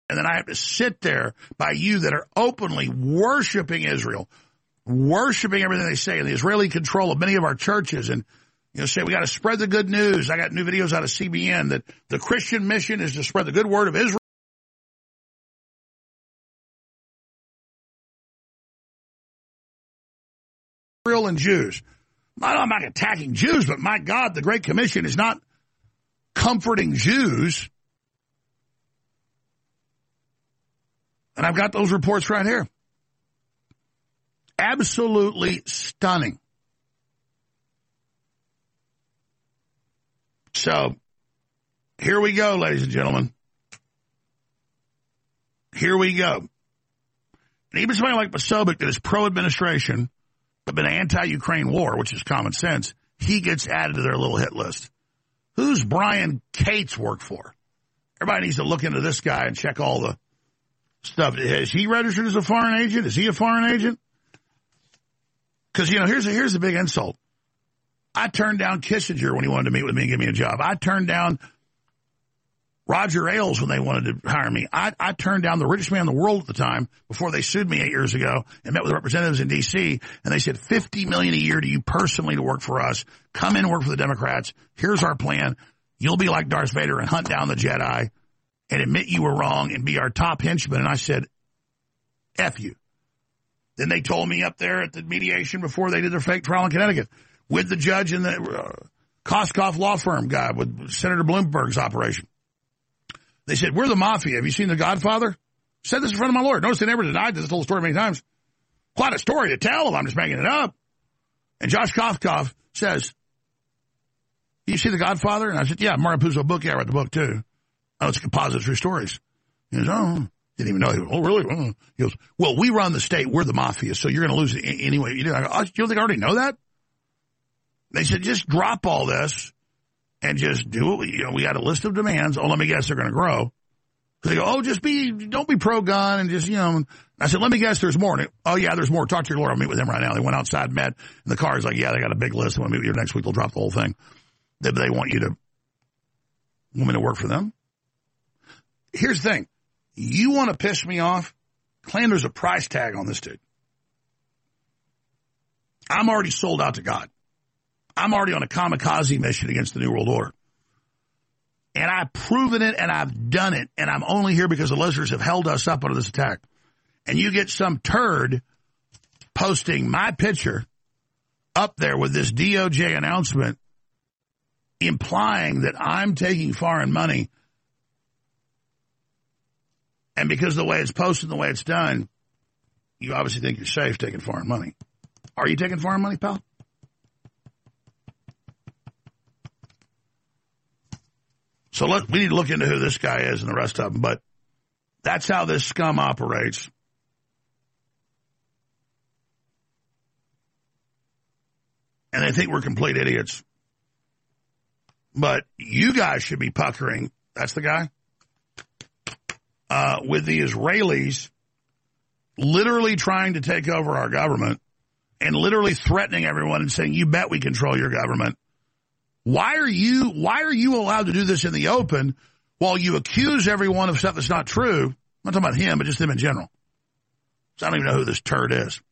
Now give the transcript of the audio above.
And then I have to sit there by you that are openly worshiping Israel, worshiping everything they say, and the Israeli control of many of our churches, and say we got to spread the good news. I got new videos out of CBN that the Christian mission is to spread the good word of Israel and Jews. I'm not attacking Jews, but my God, the Great Commission is not comforting Jews. And I've got those reports right here. Absolutely stunning. So, here we go, ladies and gentlemen. Here we go. And even somebody like Posobiec that is pro-administration, but been anti-Ukraine war, which is common sense, he gets added to their little hit list. Who's Brian Cates work for? Everybody needs to look into this guy and check all the stuff. Is he registered as a foreign agent? Is he a foreign agent? Because, here's the big insult. I turned down Kissinger when he wanted to meet with me and give me a job. I turned down Roger Ailes when they wanted to hire me. I turned down the richest man in the world at the time before they sued me 8 years ago and met with representatives in D.C., and they said $50 million a year to you personally to work for us. Come in and work for the Democrats. Here's our plan. You'll be like Darth Vader and hunt down the Jedi and admit you were wrong and be our top henchman. And I said, F you. Then they told me up there at the mediation before they did their fake trial in Connecticut with the judge and the Koskoff law firm guy with Senator Bloomberg's operation. They said, we're the mafia. Have you seen The Godfather? Said this in front of my lawyer. Notice they never denied this. I told the story many times. Quite a story to tell if I'm just making it up. And Josh Koskoff says, you see The Godfather? And I said, yeah, Mario Puzo book. Yeah, I read the book too. Oh, it's a composite of true stories. He goes, oh, didn't even know. He goes, oh, really? He goes, well, we run the state. We're the mafia, so you're going to lose it anyway. You don't think I already know that? They said, just drop all this and just do it. We got a list of demands. Oh, let me guess, they're going to grow. So they go, oh, don't be pro-gun and just, I said, let me guess, there's more. Oh, yeah, there's more. Talk to your lawyer. I'll meet with him right now. They went outside, met, and the car's like, yeah, they got a big list. They want to meet with you next week. They'll drop the whole thing. They want me to work for them. Here's the thing. You want to piss me off? Claim there's a price tag on this dude. I'm already sold out to God. I'm already on a kamikaze mission against the New World Order. And I've proven it and I've done it. And I'm only here because the listeners have held us up under this attack. And you get some turd posting my picture up there with this DOJ announcement implying that I'm taking foreign money. And because of the way it's posted and the way it's done, you obviously think you're safe taking foreign money. Are you taking foreign money, pal? So we need to look into who this guy is and the rest of them. But that's how this scum operates. And they think we're complete idiots. But you guys should be puckering. That's the guy. With the Israelis literally trying to take over our government and literally threatening everyone and saying, you bet we control your government. Why are you allowed to do this in the open while you accuse everyone of stuff that's not true? I'm not talking about him, but just them in general. So I don't even know who this turd is.